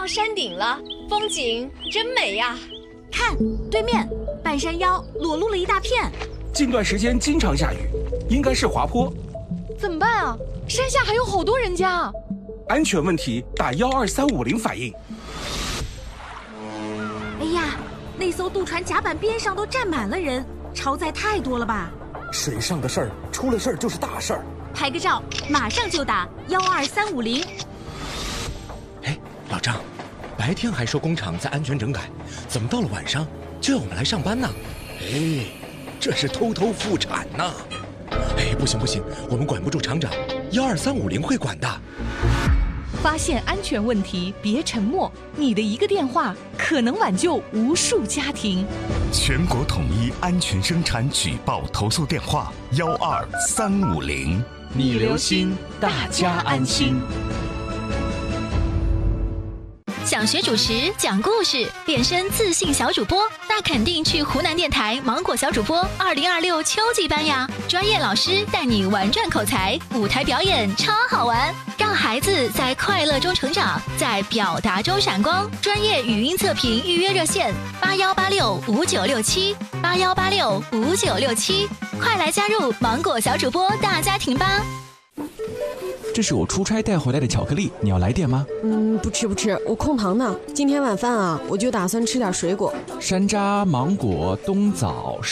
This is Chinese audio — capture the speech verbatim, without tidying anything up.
到山顶了，风景真美呀！ 看，对面半山腰裸露了一大片。 近段时间经常下雨，应该是滑坡。 怎么办啊？山下还有好多人家。 安全问题，打幺二三五零反映。 哎呀，那艘渡船甲板边上都站满了人，超载太多了吧？ 水上的事儿，出了事儿就是大事儿。 拍个照，马上就打幺二三五零。 哎，老张，白天还说工厂在安全整改，怎么到了晚上就要我们来上班呢？哎，这是偷偷复产呢！哎，不行不行，我们管不住厂长，幺二三五零会管的。 发现安全问题，别沉默，你的一个电话可能挽救无数家庭。 全国统一安全生产举报投诉电话幺二三五零， 你留心，大家安心。 想学主持、讲故事、变身自信小主播，那肯定去湖南电台芒果小主播二零二六秋季班呀！专业老师带你玩转口才，舞台表演超好玩，让孩子在快乐中成长，在表达中闪光。专业语音测评预约热线：八幺八六五九六七八幺八六五九六七，快来加入芒果小主播大家庭吧！ 这是我出差带回来的巧克力，你要来点吗？ 嗯，不吃不吃，我控糖呢。今天晚饭啊，我就打算吃点水果， 山楂、芒果、冬枣。